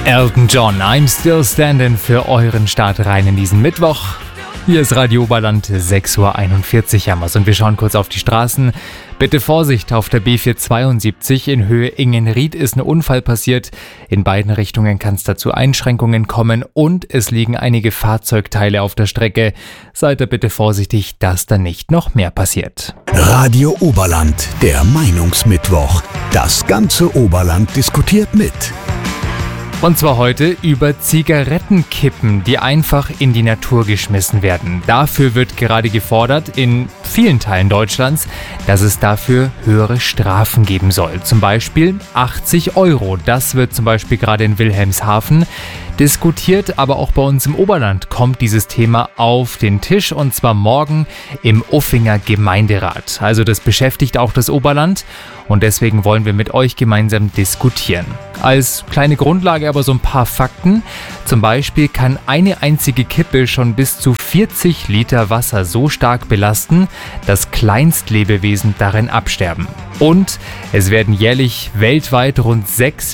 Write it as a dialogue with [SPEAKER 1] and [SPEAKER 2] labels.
[SPEAKER 1] Elton John, I'm Still Standing für euren Start rein in diesen Mittwoch. Hier ist Radio Oberland, 6.41 Uhr haben wir's und wir schauen kurz auf die Straßen. Bitte Vorsicht, auf der B472 in Höhe Ingenried ist ein Unfall passiert. In beiden Richtungen kann es dazu Einschränkungen kommen und es liegen einige Fahrzeugteile auf der Strecke. Seid da bitte vorsichtig, dass da nicht noch mehr passiert.
[SPEAKER 2] Radio Oberland, der Meinungsmittwoch. Das ganze Oberland diskutiert mit.
[SPEAKER 1] Und zwar heute über Zigarettenkippen, die einfach in die Natur geschmissen werden. Dafür wird gerade gefordert, in vielen Teilen Deutschlands, dass es dafür höhere Strafen geben soll. Zum Beispiel 80 Euro. Das wird zum Beispiel gerade in Wilhelmshaven diskutiert, aber auch bei uns im Oberland kommt dieses Thema auf den Tisch und zwar morgen im Uffinger Gemeinderat. Also das beschäftigt auch das Oberland und deswegen wollen wir mit euch gemeinsam diskutieren. Als kleine Grundlage aber so ein paar Fakten. Zum Beispiel kann eine einzige Kippe schon bis zu 40 Liter Wasser so stark belasten, dass Kleinstlebewesen darin absterben. Und es werden jährlich weltweit rund 6